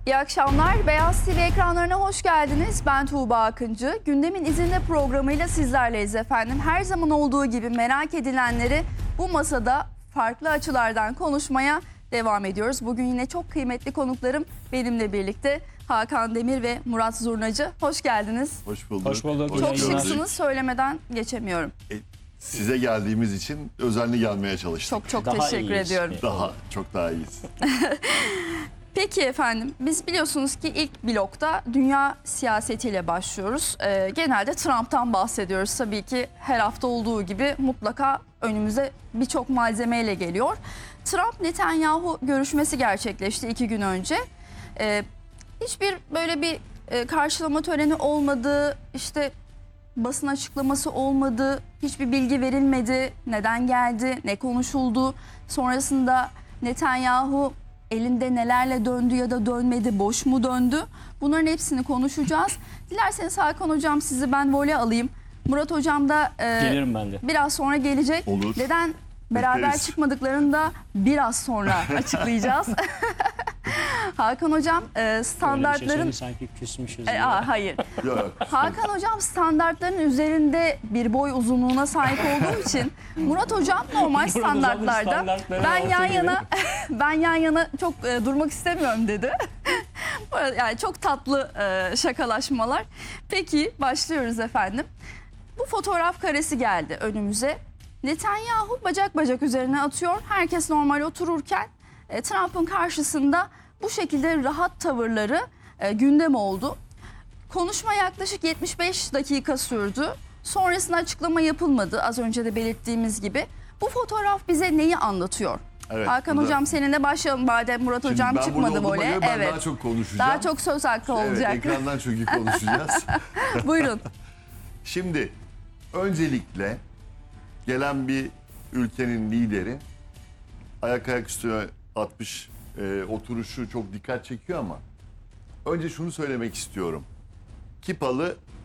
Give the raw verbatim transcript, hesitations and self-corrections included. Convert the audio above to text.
İyi akşamlar. Beyaz T V ekranlarına hoş geldiniz. Ben Tuğba Akıncı. Gündemin izinde programıyla sizlerleyiz efendim. Her zaman olduğu gibi merak edilenleri bu masada farklı açılardan konuşmaya devam ediyoruz. Bugün yine çok kıymetli konuklarım benimle birlikte. Hakan Demir ve Murat Zurnacı. Hoş geldiniz. Hoş bulduk. Hoş bulduk. Hoş Çok bulduk. şıksınız, söylemeden geçemiyorum. E, size geldiğimiz için özenli gelmeye çalıştık. Çok çok Daha teşekkür iyiyiz. ediyorum. Daha, çok daha iyiyiz. Peki efendim, biz biliyorsunuz ki ilk blokta dünya siyasetiyle başlıyoruz. Ee, genelde Trump'tan bahsediyoruz. Tabii ki her hafta olduğu gibi mutlaka önümüze birçok malzemeyle geliyor. Trump-Netanyahu görüşmesi gerçekleşti iki gün önce. Ee, hiçbir böyle bir e, karşılama töreni olmadı, işte basın açıklaması olmadı, hiçbir bilgi verilmedi, neden geldi, ne konuşuldu. Sonrasında Netanyahu elinde nelerle döndü ya da dönmedi, boş mu döndü? Bunların hepsini konuşacağız. Dilerseniz Hakan Hocam sizi ben voley alayım. Murat Hocam da e, Gelirim ben de. biraz sonra gelecek. Olur. Neden beraber Bekleriz. çıkmadıklarını da biraz sonra açıklayacağız. Hakan Hocam e, Öyle bir şey standartların... söyledi, sanki küsmüşüz. E, gibi. aa, hayır. Yok. Hakan Hocam standartların üzerinde bir boy uzunluğuna sahip olduğu için Murat Hocam normal Murat Hocam'ın standartlarda standartları ben orta yan gibi. yana ben yan yana çok e, durmak istemiyorum dedi. Bu arada yani çok tatlı e, şakalaşmalar. Peki başlıyoruz efendim. Bu fotoğraf karesi geldi önümüze. Netanyahu bacak bacak üzerine atıyor. Herkes normal otururken e, Trump'ın karşısında bu şekilde rahat tavırları e, gündem oldu. Konuşma yaklaşık yetmiş beş dakika sürdü. Sonrasında açıklama yapılmadı. Az önce de belirttiğimiz gibi. Bu fotoğraf bize neyi anlatıyor? Evet, Hakan burada- Hocam seninle başlayalım. Madem Murat Şimdi Hocam ben çıkmadı burada olduğuma böyle. göre ben Evet. daha çok konuşacağım. Daha çok söz hakkı olacak. Evet, ekrandan çünkü konuşacağız. Buyurun. Şimdi öncelikle gelen bir ülkenin lideri ayak ayak üstüne atmış e, oturuşu çok dikkat çekiyor ama önce şunu söylemek istiyorum. Kipalı